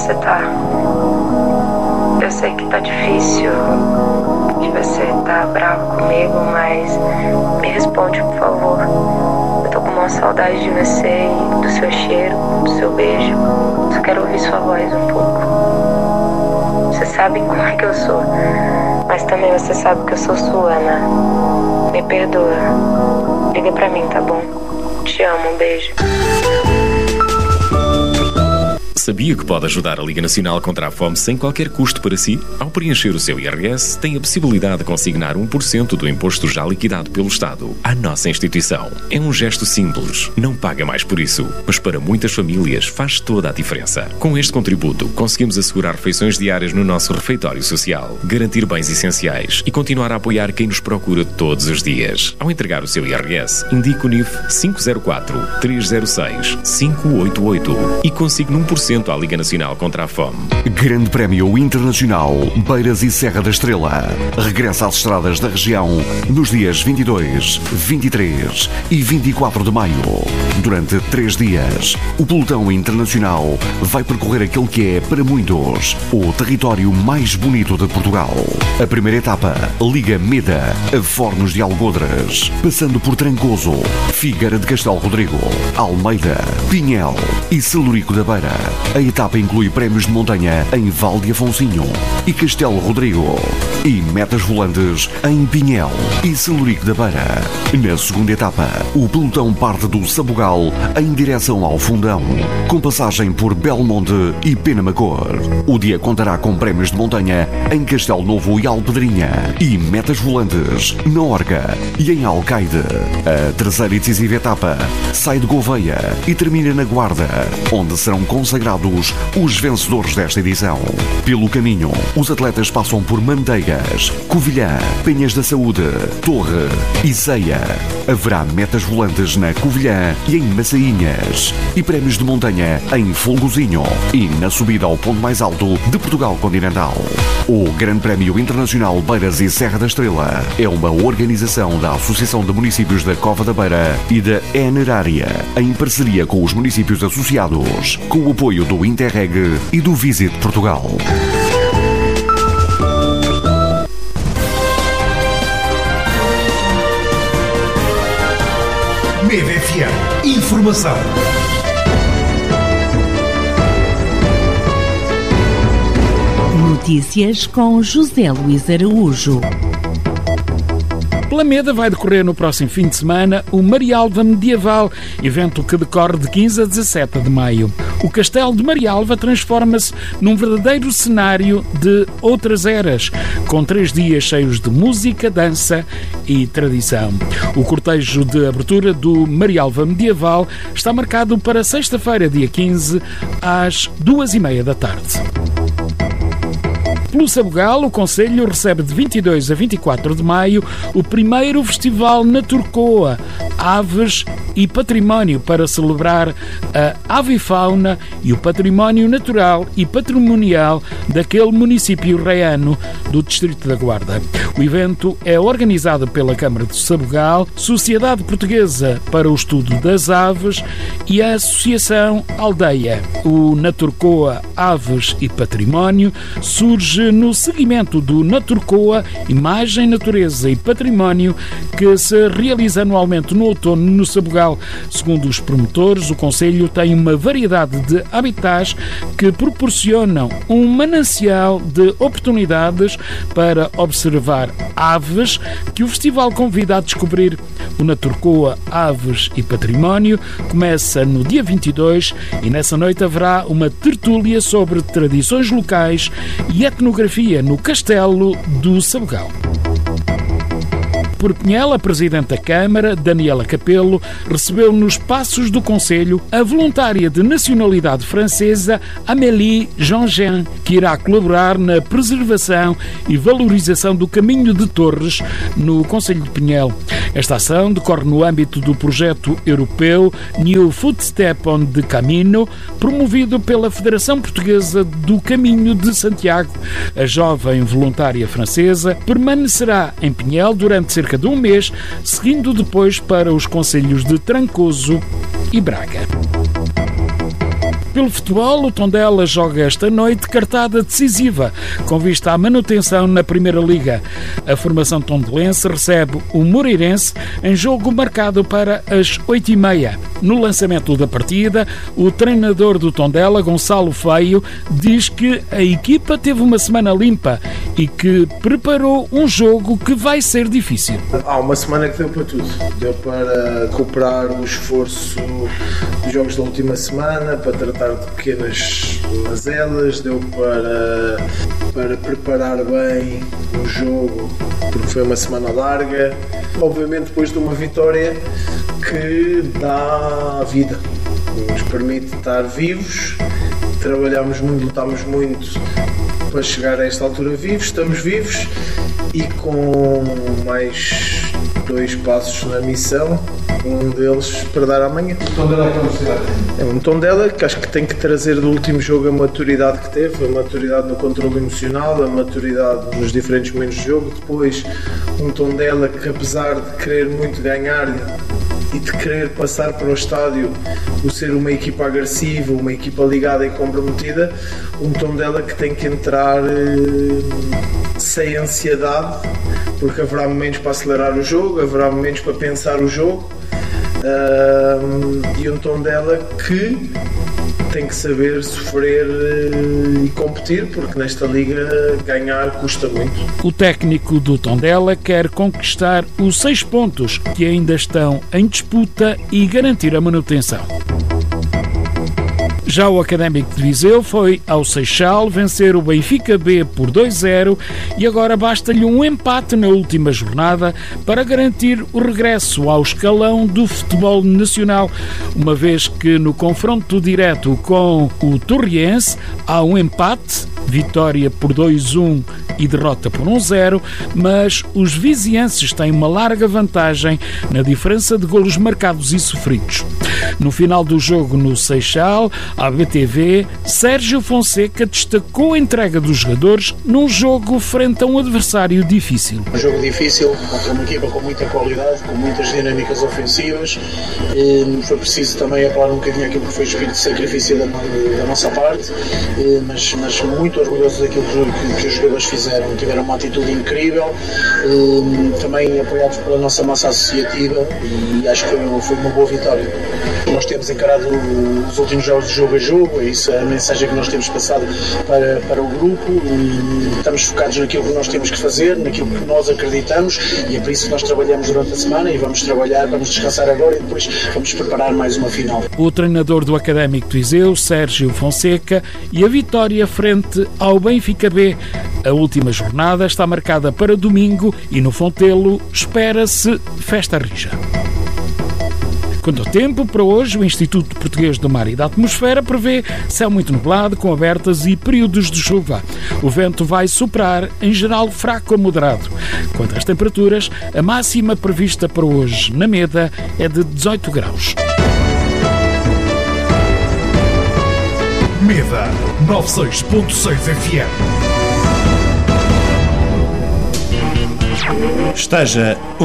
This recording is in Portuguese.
você tá? Eu sei que tá difícil, que você tá bravo comigo, mas me responde, por favor. Eu tô com uma saudade de você e do seu cheiro, do seu beijo. Só quero ouvir sua voz um pouco. Você sabe como é que eu sou, mas também você sabe que eu sou sua, né? Me perdoa. Liga pra mim, tá bom? Te amo, um beijo. Sabia que pode ajudar a Liga Nacional contra a Fome sem qualquer custo para si? Ao preencher o seu IRS, tem a possibilidade de consignar 1% do imposto já liquidado pelo Estado à nossa instituição. É um gesto simples, não paga mais por isso, mas para muitas famílias faz toda a diferença. Com este contributo, conseguimos assegurar refeições diárias no nosso refeitório social, garantir bens essenciais e continuar a apoiar quem nos procura todos os dias. Ao entregar o seu IRS, indique o NIF 504-306-588 e consigne 1% à Liga Nacional contra a Fome. Grande Prémio Internacional Beiras e Serra da Estrela. Regressa às estradas da região nos dias 22, 23 e 24 de maio. Durante 3 dias, o pelotão internacional vai percorrer aquele que é, para muitos, o território mais bonito de Portugal. A primeira etapa liga Meda a Fornos de Algodres, passando por Trancoso, Figueira de Castelo Rodrigo, Almeida, Pinhel e Celurico da Beira. A etapa inclui prémios de montanha em Val de Afonsinho e Castelo Rodrigo e metas volantes em Pinhel e Celurico da Beira. Na segunda etapa, o pelotão parte do Sabugal em direção ao Fundão, com passagem por Belmonte e Penamacor. O dia contará com prémios de montanha em Castelo Novo e Alpedrinha e metas volantes na Orca e em Alcaide. A terceira e decisiva etapa sai de Gouveia e termina na Guarda, onde serão consagrados os vencedores desta edição. Pelo caminho, os atletas passam por Manteigas, Covilhã, Penhas da Saúde, Torre e Ceia. Haverá metas volantes na Covilhã e em Massainhas e prémios de montanha em Folgozinho e na subida ao ponto mais alto de Portugal continental. O Grande Prémio Internacional Beiras e Serra da Estrela é uma organização da Associação de Municípios da Cova da Beira e da Enerária, em parceria com os municípios associados, com o apoio do Interreg e do Visit Portugal. Meda FM. Informação. Notícias com José Luís Araújo. Pela Meda vai decorrer no próximo fim de semana o Marialva Medieval, evento que decorre de 15 a 17 de maio. O Castelo de Marialva transforma-se num verdadeiro cenário de outras eras, com 3 dias cheios de música, dança e tradição. O cortejo de abertura do Marialva Medieval está marcado para sexta-feira, dia 15, às 2h30 da tarde. Pelo Sabugal, o Concelho recebe de 22 a 24 de maio o primeiro Festival Naturcoa, Aves e Património, para celebrar a avifauna e o património natural e patrimonial daquele município raiano do Distrito da Guarda. O evento é organizado pela Câmara de Sabugal, Sociedade Portuguesa para o Estudo das Aves e a Associação Aldeia. O Naturcoa, Aves e Património surge no seguimento do Naturcoa, Imagem, Natureza e Património, que se realiza anualmente no outono no Sabugal. Segundo os promotores, o Concelho tem uma variedade de habitats que proporcionam um manancial de oportunidades para observar aves, que o festival convida a descobrir. O Naturcoa, Aves e Património começa no dia 22 e nessa noite haverá uma tertúlia sobre tradições locais e etnografia no Castelo do Sabugal. Por Pinhel, a Presidente da Câmara, Daniela Capello, recebeu nos Passos do Concelho a voluntária de nacionalidade francesa Amélie Jean-Jean, que irá colaborar na preservação e valorização do caminho de Torres no Concelho de Pinhel. Esta ação decorre no âmbito do projeto europeu New Footstep on the Camino, promovido pela Federação Portuguesa do Caminho de Santiago. A jovem voluntária francesa permanecerá em Pinhel durante cerca de um mês, seguindo depois para os concelhos de Trancoso e Braga. Pelo futebol, o Tondela joga esta noite cartada decisiva, com vista à manutenção na Primeira Liga. A formação tondelense recebe o Moreirense em jogo marcado para as 8h30. No lançamento da partida, o treinador do Tondela, Gonçalo Feio, diz que a equipa teve uma semana limpa e que preparou um jogo que vai ser difícil. Há uma semana que deu para tudo. Deu para recuperar o esforço dos jogos da última semana, para tratar de pequenas mazelas, deu para preparar bem o jogo, porque foi uma semana larga. Obviamente depois de uma vitória que dá vida, nos permite estar vivos, trabalhámos muito, lutámos muito para chegar a esta altura vivos, estamos vivos e com mais 2 passos na missão, um deles para dar amanhã. O Tondela é que velocidade? É um Tondela que acho que tem que trazer do último jogo a maturidade que teve, a maturidade no controle emocional, a maturidade nos diferentes momentos de jogo. Depois um Tondela que, apesar de querer muito ganhar e de querer passar para o estádio, o ser uma equipa agressiva, uma equipa ligada e comprometida, um Tondela que tem que entrar sem ansiedade, porque haverá momentos para acelerar o jogo, haverá momentos para pensar o jogo, e um Tondela que tem que saber sofrer e competir, porque nesta liga ganhar custa muito. O técnico do Tondela quer conquistar os 6 pontos que ainda estão em disputa e garantir a manutenção. Já o Académico de Viseu foi ao Seixal vencer o Benfica B por 2-0 e agora basta-lhe um empate na última jornada para garantir o regresso ao escalão do futebol nacional, uma vez que no confronto direto com o Torriense há um empate, vitória por 2-1 e derrota por 1-0, mas os vizienses têm uma larga vantagem na diferença de golos marcados e sofridos. No final do jogo no Seixal, à BTV, Sérgio Fonseca destacou a entrega dos jogadores num jogo frente a um adversário difícil. Um jogo difícil, contra uma equipa com muita qualidade, com muitas dinâmicas ofensivas. Foi preciso também apelar um bocadinho aquilo que foi o espírito de sacrifício da nossa parte, mas muito orgulhoso daquilo que os jogadores fizeram. Tiveram uma atitude incrível, também apoiados pela nossa massa associativa, e acho que foi uma boa vitória. Nós temos encarado os últimos jogos de jogo a jogo, é isso a mensagem que nós temos passado para o grupo. Estamos focados naquilo que nós temos que fazer, naquilo que nós acreditamos, e é por isso que nós trabalhamos durante a semana e vamos trabalhar, vamos descansar agora e depois vamos preparar mais uma final. O treinador do Académico de Viseu, Sérgio Fonseca, e a vitória frente ao Benfica B. A última jornada está marcada para domingo e no Fontelo espera-se festa rija. Quanto ao tempo, para hoje, o Instituto Português do Mar e da Atmosfera prevê céu muito nublado, com abertas e períodos de chuva. O vento vai soprar, em geral, fraco a moderado. Quanto às temperaturas, a máxima prevista para hoje na Meda é de 18 graus. Meda 96.6 FM. Esteja